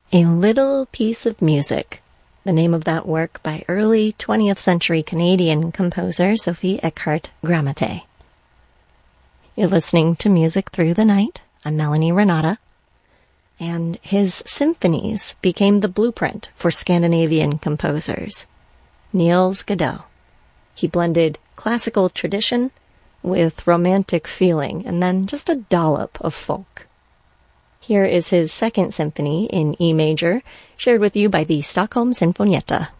A Little Piece of Music, the name of that work by early 20th century Canadian composer Sophie Eckhart Gramate. You're listening to Music Through the Night. I'm Melanie Renata. And his symphonies became the blueprint for Scandinavian composers. Niels Godot. He blended classical tradition with romantic feeling and then just a dollop of folk. Here is his second symphony in E major, shared with you by the Stockholm Sinfonietta.